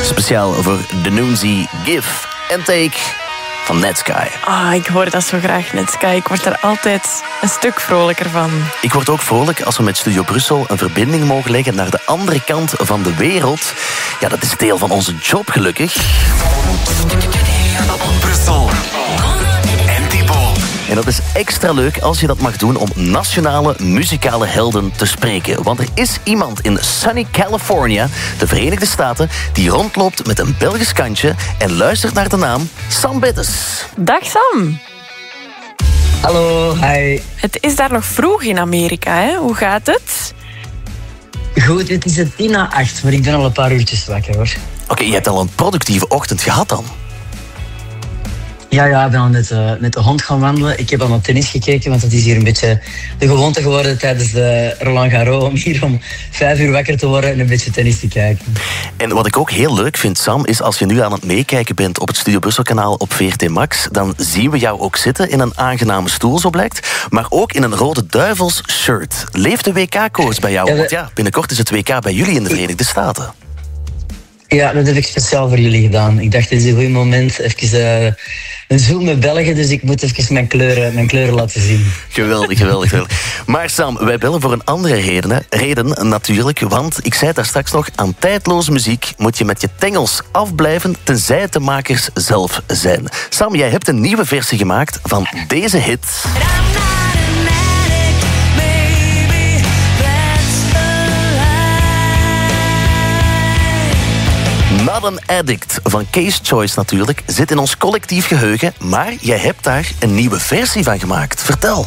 Speciaal voor Denunzi, Give and Take van Netsky. Ik hoor dat zo graag, Netsky. Ik word er altijd een stuk vrolijker van. Ik word ook vrolijk als we met Studio Brussel een verbinding mogen leggen naar de andere kant van de wereld. Ja, dat is deel van onze job, gelukkig. Brussel. En Thibaut. En dat is extra leuk als je dat mag doen om nationale muzikale helden te spreken. Want er is iemand in sunny California, de Verenigde Staten, die rondloopt met een Belgisch kantje en luistert naar de naam Sam Bittes. Dag Sam. Hallo, hi. Het is daar nog vroeg in Amerika, hè? Hoe gaat het? Goed, het is 7:50, maar ik ben al een paar uurtjes wakker, hoor. Oké, je hebt al een productieve ochtend gehad dan. Ja, ik ben al met de hond gaan wandelen. Ik heb al naar tennis gekeken, want het is hier een beetje de gewoonte geworden tijdens de Roland Garros om hier om 5 uur wakker te worden en een beetje tennis te kijken. En wat ik ook heel leuk vind, Sam, is als je nu aan het meekijken bent op het Studio Brussel kanaal op VRT Max, dan zien we jou ook zitten in een aangename stoel, zo blijkt, maar ook in een Rode Duivels shirt. Leeft de WK-koers bij jou? Want ja, binnenkort is het WK bij jullie in de Verenigde Staten. Ja, dat heb ik speciaal voor jullie gedaan. Ik dacht, dit is een goed moment. Even een zoom met België, dus ik moet even mijn kleuren laten zien. Geweldig. Maar Sam, wij bellen voor een andere reden natuurlijk, want ik zei het daar straks nog, aan tijdloze muziek moet je met je tengels afblijven, tenzij het de makers zelf zijn. Sam, jij hebt een nieuwe versie gemaakt van deze hit. Not an Addict van Case Choice natuurlijk zit in ons collectief geheugen, maar jij hebt daar een nieuwe versie van gemaakt. Vertel.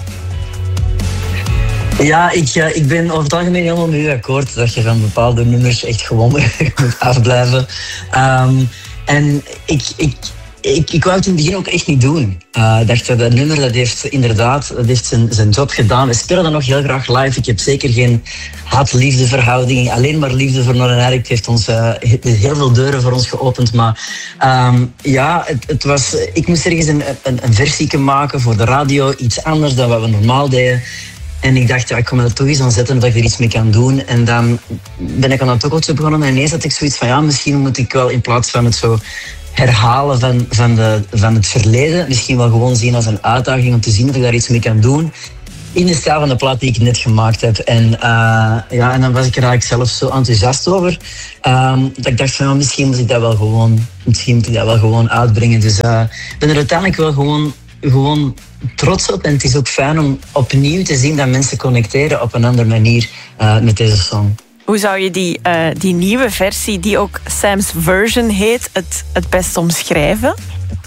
Ja, ik ben over het algemeen helemaal met u akkoord dat je van bepaalde nummers echt gewoon moet afblijven. En ik wou het in het begin ook echt niet doen. Ik dacht, dat nummer dat heeft zijn job gedaan. We spelen dat nog heel graag live. Ik heb zeker geen haat-liefde verhouding. Alleen maar liefde voor Not an Addict heeft ons heel veel deuren voor ons geopend. Maar het was... Ik moest ergens een versie maken voor de radio. Iets anders dan wat we normaal deden. En ik dacht, ik kan me dat toch eens aan zetten dat ik er iets mee kan doen. En dan ben ik aan dat tokkeltje begonnen. En ineens had ik zoiets van, misschien moet ik wel in plaats van het zo herhalen van het verleden, misschien wel gewoon zien als een uitdaging om te zien dat ik daar iets mee kan doen. In de stijl van de plaat die ik net gemaakt heb. En dan was ik er eigenlijk zelf zo enthousiast over. Dat ik dacht van, misschien moet ik dat wel gewoon uitbrengen. Dus ik ben er uiteindelijk wel gewoon trots op. En het is ook fijn om opnieuw te zien dat mensen connecteren op een andere manier met deze song. Hoe zou je die nieuwe versie, die ook Sam's Version heet, het best omschrijven?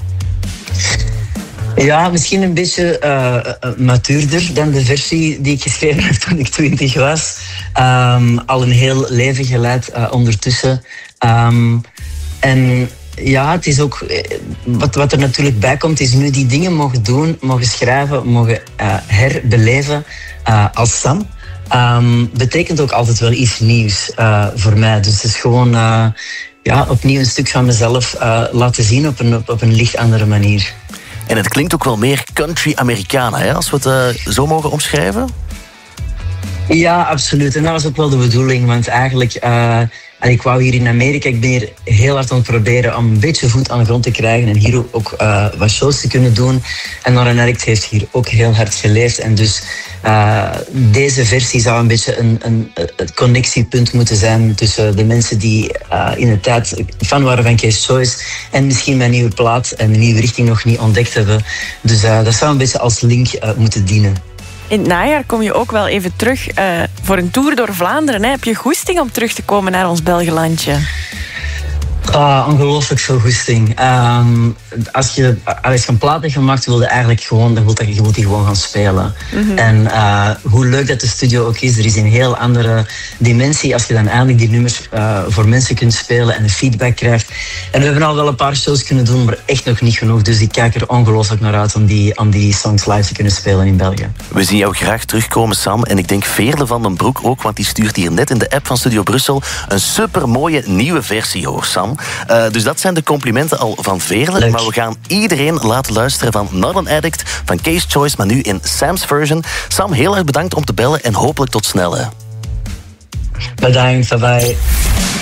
Ja, misschien een beetje matuurder dan de versie die ik geschreven heb toen ik 20 was. Al een heel leven geleid ondertussen. En ja, het is ook... Wat er natuurlijk bij komt, is nu die dingen mogen doen, mogen schrijven, mogen herbeleven als Sam. Betekent ook altijd wel iets nieuws voor mij. Dus het is gewoon opnieuw een stuk van mezelf laten zien op een licht andere manier. En het klinkt ook wel meer country-Americana, hè, als we het zo mogen omschrijven? Ja, absoluut. En dat was ook wel de bedoeling, want eigenlijk... ik wou hier in Amerika, ik ben hier heel hard aan het proberen om een beetje voet aan de grond te krijgen en hier ook wat shows te kunnen doen. En Not an Addict heeft hier ook heel hard geleefd. En dus deze versie zou een beetje een connectiepunt moeten zijn tussen de mensen die in de tijd fan waren van Case Choice en misschien mijn nieuwe plaat en mijn nieuwe richting nog niet ontdekt hebben. Dus dat zou een beetje als link moeten dienen. In het najaar kom je ook wel even terug voor een tour door Vlaanderen. Hè? Heb je goesting om terug te komen naar ons Belgelandje? Ongelooflijk veel goesting. Als je een plaat hebt gemaakt, wil je eigenlijk gewoon, je wilt die gewoon gaan spelen. Mm-hmm. En hoe leuk dat de studio ook is, er is een heel andere dimensie als je dan eindelijk die nummers voor mensen kunt spelen en een feedback krijgt. En we hebben al wel een paar shows kunnen doen, maar echt nog niet genoeg. Dus ik kijk er ongelooflijk naar uit om die songs live te kunnen spelen in België. We zien jou graag terugkomen, Sam. En ik denk Veerle van den Broek ook, want die stuurt hier net in de app van Studio Brussel een supermooie nieuwe versie, hoor, Sam. Dus dat zijn de complimenten al van Veerle. Leuk. Maar we gaan iedereen laten luisteren van Not an Addict, van Case Choice, maar nu in Sam's version. Sam, heel erg bedankt om te bellen en hopelijk tot snel. Hè. Bedankt, bye bye.